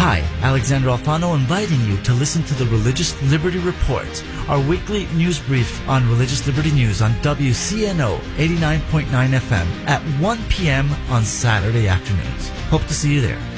I, Alexander Alfano, inviting you to listen to the Religious Liberty Report, our weekly news brief on religious liberty news on WCNO 89.9 FM at 1 p.m. on Saturday afternoons. Hope to see you there.